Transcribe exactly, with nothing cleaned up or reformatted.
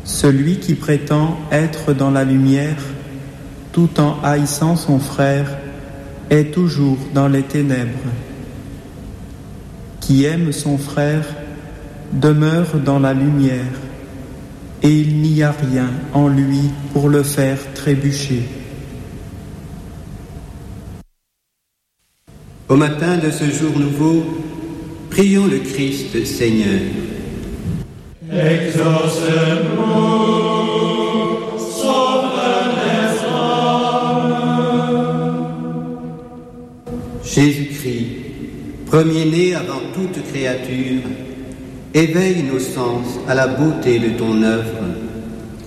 Celui qui prétend être dans la lumière, tout en haïssant son frère, est toujours dans les ténèbres. Qui aime son frère demeure dans la lumière, et il n'y a rien en lui pour le faire trébucher. Au matin de ce jour nouveau, prions le Christ Seigneur. Exauce-nous, souverain des hommes. Jésus-Christ, premier-né avant toute créature, éveille nos sens à la beauté de ton œuvre